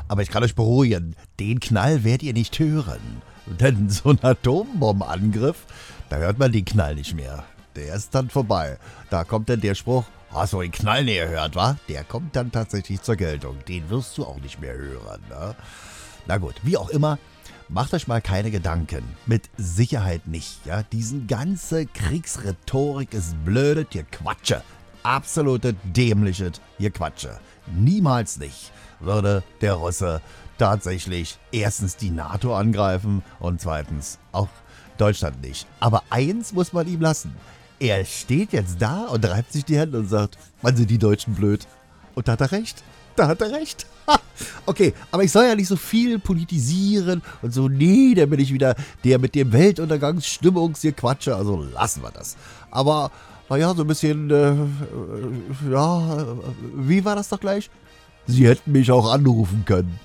Aber ich kann euch beruhigen, den Knall werdet ihr nicht hören. Denn so ein Atombombenangriff, da hört man den Knall nicht mehr. Der ist dann vorbei. Da kommt dann der Spruch, hast du den Knall näher gehört, wa? Der kommt dann tatsächlich zur Geltung. Den wirst du auch nicht mehr hören, ne? Na gut, wie auch immer, macht euch mal keine Gedanken. Mit Sicherheit nicht, ja? Diesen ganze Kriegsrhetorik ist blödet Gequatsche. Absolute dämliches Gequatsche. Niemals nicht würde der Russe tatsächlich erstens die NATO angreifen und zweitens auch Deutschland nicht. Aber eins muss man ihm lassen. Er steht jetzt da und reibt sich die Hände und sagt, wann sind die Deutschen blöd? Und da hat er recht. Da hat er recht. Ha. Okay, aber ich soll ja nicht so viel politisieren und so, nee, da bin ich wieder der mit dem Weltuntergangsstimmungsgequatsche, also lassen wir das. Aber, naja, so ein bisschen, wie war das doch gleich? Sie hätten mich auch anrufen können.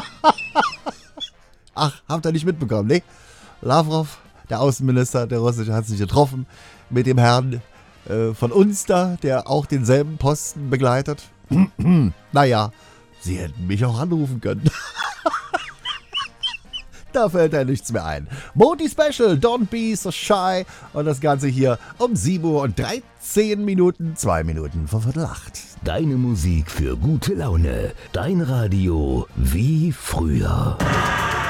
Ach, habt ihr nicht mitbekommen, ne? Lavrov, der Außenminister der Russische, hat sich getroffen mit dem Herrn von uns da, der auch denselben Posten begleitet. Naja, sie hätten mich auch anrufen können. Da fällt ja nichts mehr ein. Modi Special, Don't Be So Shy. Und das Ganze hier um 7:13 Uhr, 2 Minuten vor 7:45. Deine Musik für gute Laune. Dein Radio wie früher.